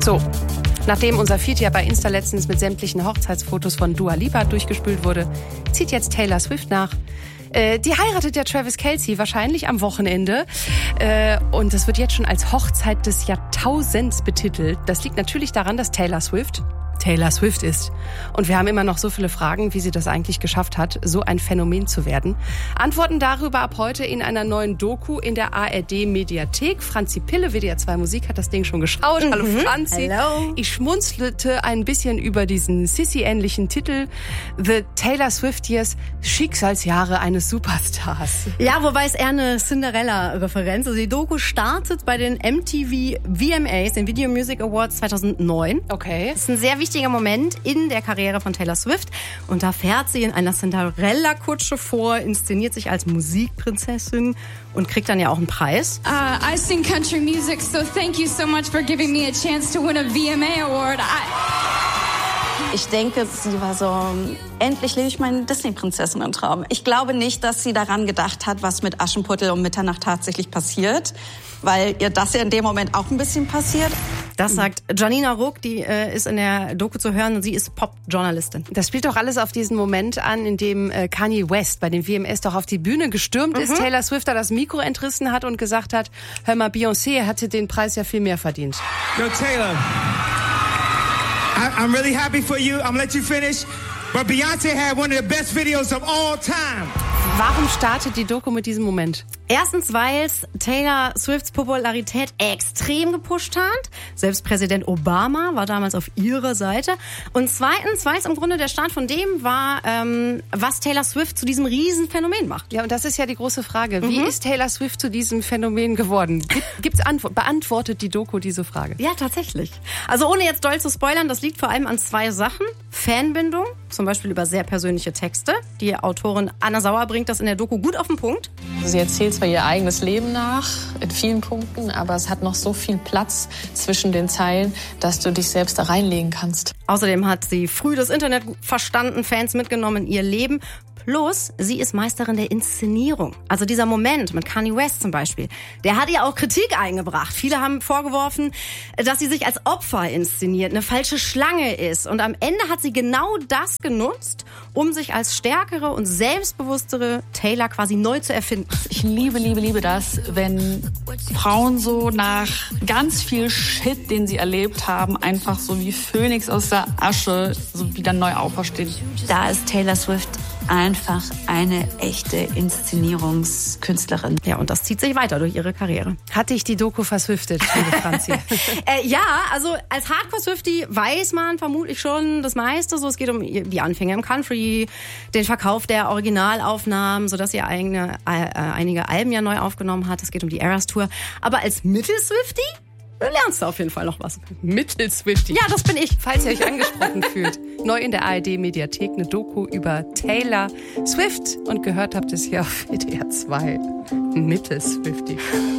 So, nachdem unser Feed ja bei Insta letztens mit sämtlichen Hochzeitsfotos von Dua Lipa durchgespült wurde, zieht jetzt Taylor Swift nach. Die heiratet ja Travis Kelce wahrscheinlich am Wochenende. Und das wird jetzt schon als Hochzeit des Jahrtausends betitelt. Das liegt natürlich daran, dass Taylor Swift ist. Und wir haben immer noch so viele Fragen, wie sie das eigentlich geschafft hat, so ein Phänomen zu werden. Antworten darüber ab heute in einer neuen Doku in der ARD-Mediathek. Franzi Pille, WDR 2 Musik, hat das Ding schon geschaut. Hallo Franzi. Hello. Ich schmunzelte ein bisschen über diesen Sissy-ähnlichen Titel. The Taylor Swift Years, Schicksalsjahre eines Superstars. Ja, wobei es eher eine Cinderella-Referenz. Also die Doku startet bei den MTV VMAs, den Video Music Awards 2009. Okay. Das ist ein sehr wichtiger Moment in der Karriere von Taylor Swift. Und da fährt sie in einer Cinderella-Kutsche vor, inszeniert sich als Musikprinzessin und kriegt dann ja auch einen Preis. I sing country music, so thank you so much for giving me a chance to win a VMA award. Ich denke, sie war so, endlich lebe ich meinen Disney-Prinzessinnen-Traum. Ich glaube nicht, dass sie daran gedacht hat, was mit Aschenputtel um Mitternacht tatsächlich passiert, weil ihr das ja in dem Moment auch ein bisschen passiert. Das sagt Janina Ruck, die ist in der Doku zu hören und sie ist Pop-Journalistin. Das spielt doch alles auf diesen Moment an, in dem Kanye West bei den VMAs doch auf die Bühne gestürmt ist, Taylor Swift da das Mikro entrissen hat und gesagt hat, hör mal, Beyoncé hätte den Preis ja viel mehr verdient. Yo, Taylor, I'm really happy for you. I'm gonna let you finish. But Beyoncé had one of the best videos of all time. Warum startet die Doku mit diesem Moment? Erstens, weil es Taylor Swifts Popularität extrem gepusht hat. Selbst Präsident Obama war damals auf ihrer Seite. Und zweitens, weil es im Grunde der Start von dem war, was Taylor Swift zu diesem Riesenphänomen macht. Ja, und das ist ja die große Frage. Wie ist Taylor Swift zu diesem Phänomen geworden? Gibt's beantwortet die Doku diese Frage? Ja, tatsächlich. Also ohne jetzt doll zu spoilern, das liegt vor allem an zwei Sachen. Fanbindung, zum Beispiel über sehr persönliche Texte. Die Autorin Anna Sauer bringt das in der Doku gut auf den Punkt. Sie erzählt zwar ihr eigenes Leben nach, in vielen Punkten, aber es hat noch so viel Platz zwischen den Zeilen, dass du dich selbst da reinlegen kannst. Außerdem hat sie früh das Internet verstanden, Fans mitgenommen in ihr Leben. Plus, sie ist Meisterin der Inszenierung. Also dieser Moment mit Kanye West zum Beispiel, der hat ihr auch Kritik eingebracht. Viele haben vorgeworfen, dass sie sich als Opfer inszeniert, eine falsche Schlange ist. Und am Ende hat sie genau das genutzt, um sich als stärkere und selbstbewusstere Taylor quasi neu zu erfinden. Ich liebe das, wenn Frauen so nach ganz viel Shit, den sie erlebt haben, einfach so wie Phönix aus der Asche so wieder neu auferstehen. Da ist Taylor Swift einfach eine echte Inszenierungskünstlerin. Ja, und das zieht sich weiter durch ihre Karriere. Hat dich die Doku verswiftet, liebe Franzi? Ja, also als Hardcore-Swiftie weiß man vermutlich schon das meiste. So, es geht um die Anfänge im Country, den Verkauf der Originalaufnahmen, sodass sie einige Alben ja neu aufgenommen hat. Es geht um die Eras Tour. Aber als Mittel-Swiftie lernst du auf jeden Fall noch was. Mittel-Swiftie. Ja, das bin ich. Falls ihr euch angesprochen fühlt. Neu in der ARD-Mediathek eine Doku über Taylor Swift. Und gehört habt es hier auf WDR 2. Mittel-Swiftie.